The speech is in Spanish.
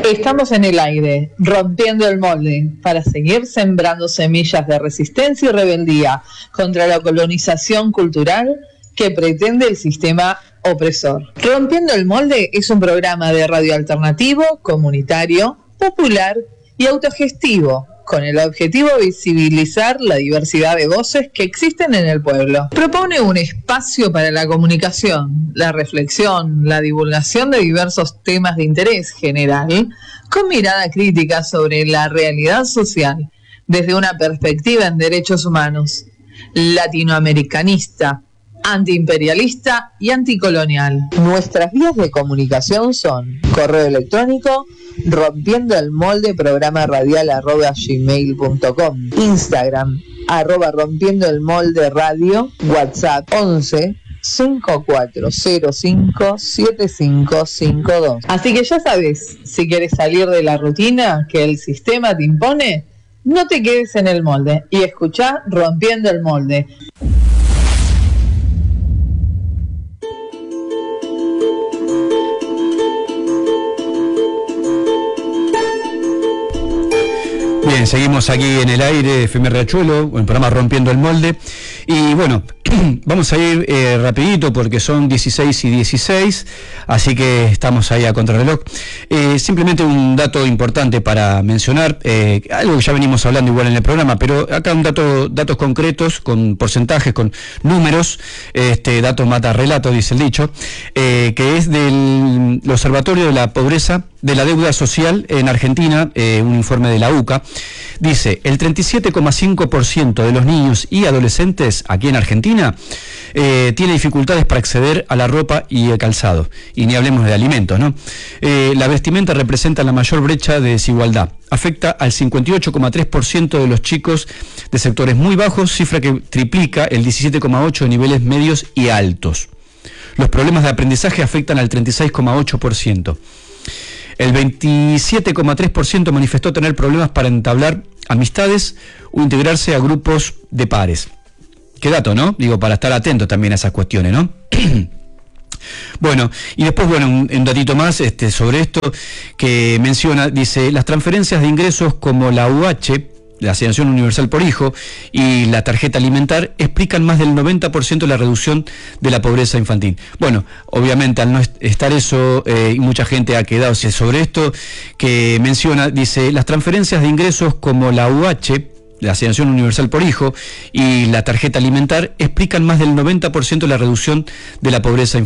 Estamos en el aire, rompiendo el molde, para seguir sembrando semillas de resistencia y rebeldía contra la colonización cultural que pretende el sistema opresor. Rompiendo el molde es un programa de radio alternativo, comunitario, popular y autogestivo, con el objetivo de visibilizar la diversidad de voces que existen en el pueblo. Propone un espacio para la comunicación, la reflexión, la divulgación de diversos temas de interés general, con mirada crítica sobre la realidad social, desde una perspectiva en derechos humanos, latinoamericanista, antiimperialista y anticolonial. Nuestras vías de comunicación son correo electrónico rompiendoelmolde@gmail.com, Instagram @rompiendoelmolde_radio, WhatsApp 11 5405 7552. Así que ya sabes, si quieres salir de la rutina que el sistema te impone, no te quedes en el molde y escuchá Rompiendo el Molde. Bien, seguimos aquí en el aire, FM Riachuelo, en el programa Rompiendo el Molde. Y bueno, vamos a ir rapidito porque son 16:16, así que estamos ahí a contrarreloj. Simplemente un dato importante para mencionar, algo que ya venimos hablando igual en el programa, pero acá datos concretos, con porcentajes, con números, datos mata relato, dice el dicho, que es del Observatorio de la Pobreza, de la Deuda Social en Argentina, un informe de la UCA. Dice, el 37,5% de los niños y adolescentes aquí en Argentina tiene dificultades para acceder a la ropa y el calzado, y ni hablemos de alimentos, ¿no? La vestimenta representa la mayor brecha de desigualdad, afecta al 58,3% de los chicos de sectores muy bajos, cifra que triplica el 17,8% de niveles medios y altos. Los problemas de aprendizaje afectan al 36,8%. El 27,3% manifestó tener problemas para entablar amistades o integrarse a grupos de pares. Qué dato, ¿no? Digo, para estar atentos también a esas cuestiones, ¿no? Bueno, y después, bueno, un datito más sobre esto que menciona, dice, las transferencias de ingresos como la UH, la Asignación Universal por Hijo, y la tarjeta alimentar explican más del 90% de la reducción de la pobreza infantil. Bueno, obviamente al no estar eso, y mucha gente ha quedado sobre esto, que menciona, dice, las transferencias de ingresos como la UH, la Asignación Universal por Hijo, y la tarjeta alimentar explican más del 90% de la reducción de la pobreza infantil.